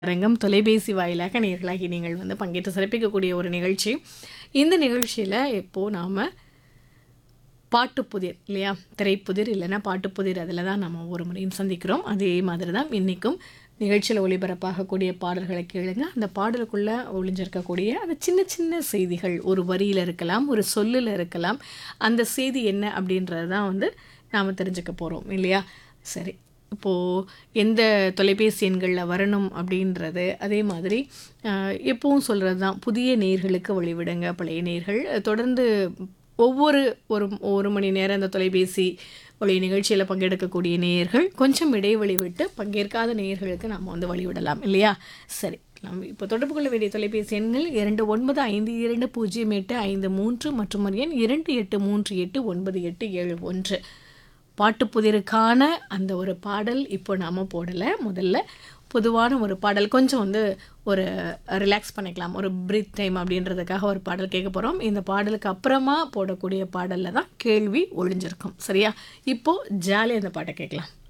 அரங்கம் தொலைபேசி வாயிலாக நேயர்களாகி நீங்கள் வந்து பங்கேற்று சிறப்பிக்கக்கூடிய ஒரு நிகழ்ச்சி. இந்த நிகழ்ச்சியில இப்போ நாம பாட்டுப்புதிர் இல்லையா? திரைப்புதிர் இல்லைன்னா பாட்டுப்புதிர் அதில தான் நம்ம ஒவ்வொரு முறையும் சந்திக்கிறோம். அதே மாதிரி தான் இன்னைக்கும் நிகழ்ச்சியில ஒளிபரப்பாகக்கூடிய பாடல்களை கேளுங்க. அந்த பாடலுக்குள்ள ஒளிஞ்சிருக்கக்கூடிய அந்த சின்ன சின்ன செய்திகள் ஒரு வரியில இருக்கலாம், ஒரு சொல்லுல இருக்கலாம். அந்த செய்தி என்ன அப்படின்றது தான் வந்து நாம தெரிஞ்சுக்க போறோம் இல்லையா? சரி. இப்போ எந்த தொலைபேசி எண்கள்ல வரணும் அப்படின்றது, அதே மாதிரி எப்பவும் சொல்றது தான். புதிய நேயர்களுக்கு வழிவிடுங்க. பழைய நேயர்கள் தொடர்ந்து ஒவ்வொரு ஒரு மணி நேரம் அந்த தொலைபேசி ஒலி நிகழ்ச்சியில பங்கெடுக்கக்கூடிய நேயர்கள் கொஞ்சம் இடைவெளி விட்டு பங்கேற்காத நேயர்களுக்கு நாம வந்து வழிவிடலாம் இல்லையா? சரி. நம்ம இப்போ தொடர்பு கொள்ள வேண்டிய தொலைபேசி எண்கள் 29520853 மற்றும் ஒரு எண் 28389871. பாட்டுப்புதிருக்கான அந்த ஒரு பாடல் இப்போ நாம போடல. முதல்ல பொதுவான ஒரு பாடல் கொஞ்சம் வந்து ஒரு ரிலாக்ஸ் பண்ணிக்கலாம். ஒரு பிரீத் டைம் அப்படின்றதுக்காக ஒரு பாடல் கேட்க போறோம். இந்த பாடலுக்கு அப்புறமா போடக்கூடிய பாடல்ல தான் கேள்வி ஒளிஞ்சிருக்கும். சரியா? இப்போ ஜாலியா இந்த பாட்ட கேட்கலாம்.